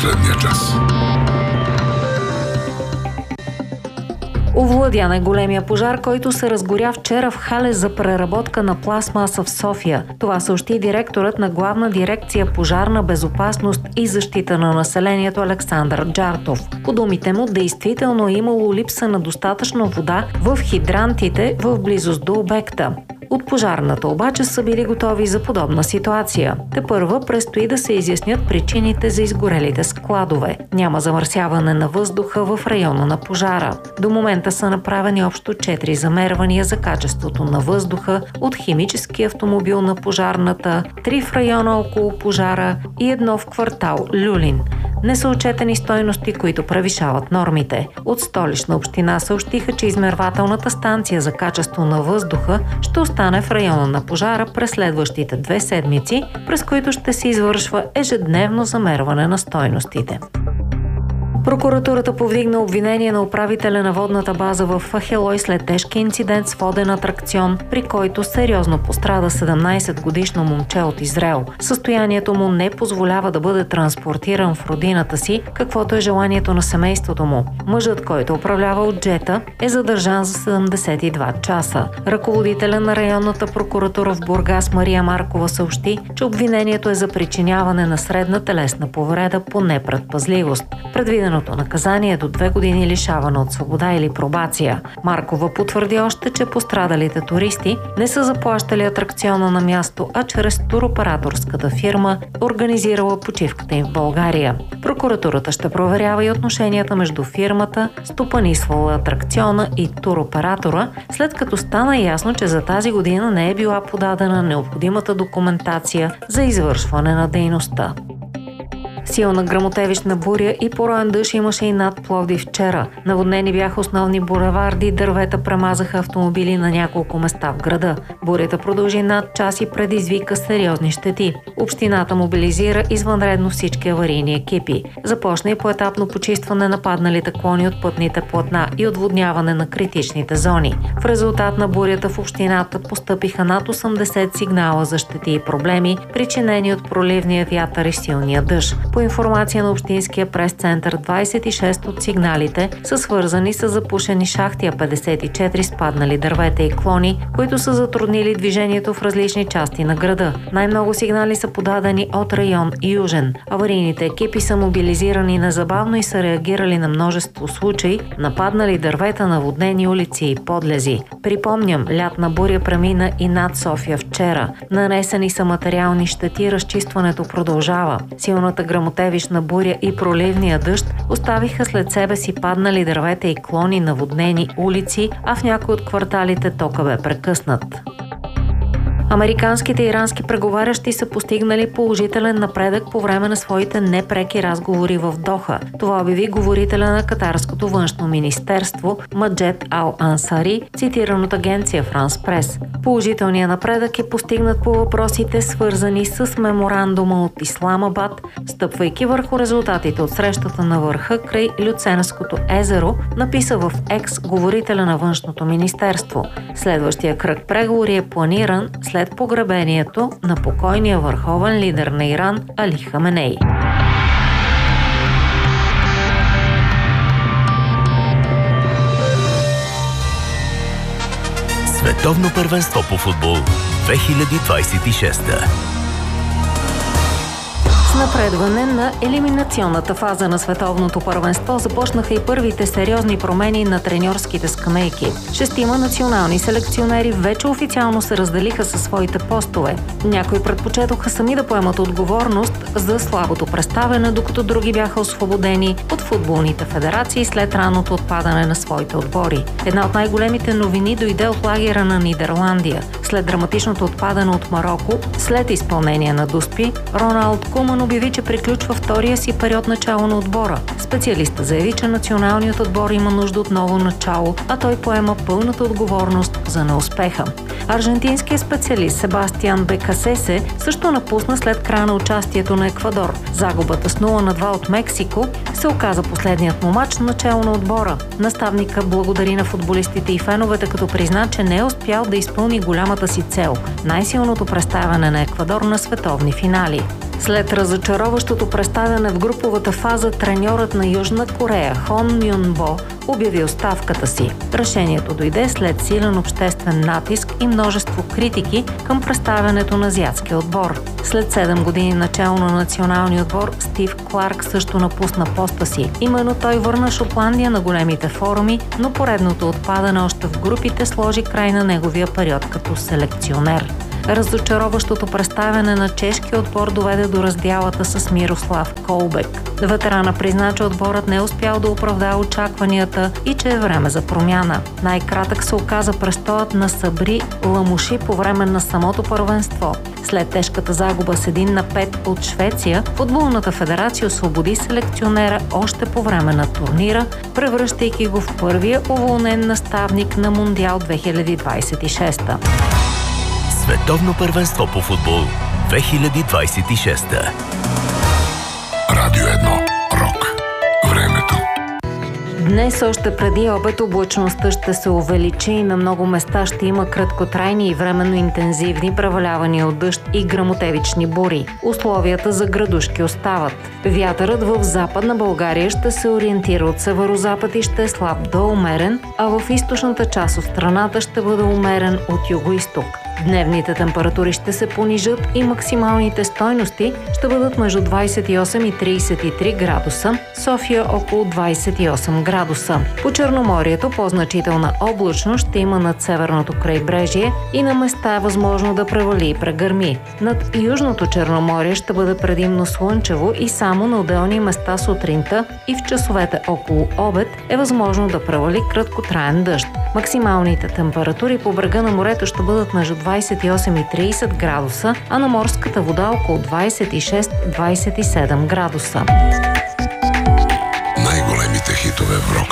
последния час. Овладян е големия пожар, който се разгоря вчера в хале за преработка на пластмаса в София. Това съобщи директорът на Главна дирекция пожарна безопасност и защита на населението Александър Джартов. По думите му, действително е имало липса на достатъчно вода в хидрантите в близост до обекта. От пожарната обаче са били готови за подобна ситуация. Тепърва предстои да се изяснят причините за изгорелите складове. Няма замърсяване на въздуха в района на пожара. До момента са направени общо 4 замервания за качеството на въздуха от химически автомобил на пожарната, 3 в района около пожара и 1 в квартал Люлин. Не са отчетени стойности, които превишават нормите. От Столична община съобщиха, че измервателната станция за качество на въздуха ще остане в района на пожара през следващите 2 седмици, през които ще се извършва ежедневно замерване на стойностите. Прокуратурата повдигна обвинение на управителя на водната база в Ахелой след тежки инцидент с воден атракцион, при който сериозно пострада 17-годишно момче от Израел. Състоянието му не позволява да бъде транспортиран в родината си, каквото е желанието на семейството му. Мъжът, който управлява от джета, е задържан за 72 часа. Ръководителя на районната прокуратура в Бургас Мария Маркова съобщи, че обвинението е за причиняване на средна телесна повреда по непредпазливост. Предвидено наказание е до 2 години лишаване от свобода или пробация. Маркова потвърди още, че пострадалите туристи не са заплащали атракциона на място, а чрез туроператорската фирма, организирала почивката им в България. Прокуратурата ще проверява и отношенията между фирмата, стопанисвала атракциона и туроператора, след като стана ясно, че за тази година не е била подадена необходимата документация за извършване на дейността. Силна гръмотевична буря и пороен дъжд имаше и над Пловдив вчера. Наводнени бяха основни булеварди, дървета премазаха автомобили на няколко места в града. Бурята продължи над час и предизвика сериозни щети. Общината мобилизира извънредно всички аварийни екипи. Започна и поетапно почистване на падналите клони от пътните платна и отводняване на критичните зони. В резултат на бурята в общината постъпиха над 80 сигнала за щети и проблеми, причинени от проливния вятър и силния дъжд. По информация на Общинския прес-център, 26 от сигналите са свързани с запушени шахти, а 54 спаднали дървета и клони, които са затруднили движението в различни части на града. Най-много сигнали са подадени от район Южен. Аварийните екипи са мобилизирани незабавно и са реагирали на множество случаи на паднали дървета, наводнени улици и подлези. Припомням, лятна буря премина и над София вчера. Нанесени са материални щети, разчистването продължава. Силната гръмотевична буря и проливния дъжд оставиха след себе си паднали дървета и клони, наводнени улици, а в някои от кварталите тока бе прекъснат. Американските и ирански преговарящи са постигнали положителен напредък по време на своите непреки разговори в Доха. Това обяви говорителя на Катарското външно министерство Маджед Ал-Ансари, цитиран от агенция Франс Прес. Положителният напредък е постигнат по въпросите, свързани с меморандума от Исламабад, стъпвайки върху резултатите от срещата на върха край Люценското езеро, написа в Екс говорителя на външното министерство. Следващия кръг преговори е планиран след погребението на покойния върховен лидер на Иран Али Хаменей. Световно първенство по футбол 2026. С напредване на елиминационната фаза на световното първенство започнаха и първите сериозни промени на треньорските скамейки. 6 национални селекционери вече официално се разделиха със своите постове. Някои предпочетоха сами да поемат отговорност за слабото представяне, докато други бяха освободени от футболните федерации след ранното отпадане на своите отбори. Една от най-големите новини дойде от лагера на Нидерландия. След драматичното отпадане от Мароко, след изпълнение на Дуспи, Роналд Куман обяви, че приключва втория си период начало на отбора. Специалиста заяви, че националният отбор има нужда от ново начало, а той поема пълната отговорност за неуспеха. Аржентинският специалист Себастиан Бекасесе също напусна след края на участието на Еквадор. Загубата с 0-2 от Мексико се оказа последният му мач начало на отбора. Наставника благодари на футболистите и феновете, като призна, че не е успял да изпълни голямата си цел – най-силното представяне на Еквадор на световни финали. След разочароващото представяне в груповата фаза, треньорът на Южна Корея Хон Мюн Бо обяви оставката си. Решението дойде след силен обществен натиск и множество критики към представянето на азиатския отбор. След 7 години начало на националния отбор, Стив Кларк също напусна поста си. Именно той върна Шотландия на големите форуми, но поредното отпадане още в групите сложи край на неговия период като селекционер. Разочароващото представяне на чешкия отбор доведе до раздялата с Мирослав Колбек. Ветерана призна, че отборът не е успял да оправдае очакванията и че е време за промяна. Най-кратък се оказа престоят на Сабри Ламуши по време на самото първенство. След тежката загуба с 1-5 от Швеция, Футболната федерация освободи селекционера още по време на турнира, превръщайки го в първия уволнен наставник на Мондиал 2026. Световно първенство по футбол 2026. Радио 1. Рок. Времето. Днес още преди обед облачността ще се увеличи и на много места ще има краткотрайни и временно интензивни превалявания от дъжд и гръмотевични бури. Условията за градушки остават. Вятърът в Западна България ще се ориентира от северозапад и ще е слаб до умерен, а в източната част от страната ще бъде умерен от югоизток. Дневните температури ще се понижат и максималните стойности ще бъдат между 28 и 33 градуса, София около 28 градуса. По Черноморието по-значителна облачност ще има над северното крайбрежие и на места е възможно да превали и прегърми. Над Южното Черноморие ще бъде предимно слънчево и само на отделни места сутринта и в часовете около обед е възможно да превали краткотраен дъжд. Максималните температури по брега на морето ще бъдат между 28 и 30 градуса, а на морската вода около 26-27 градуса. Най-големите хитове в рок.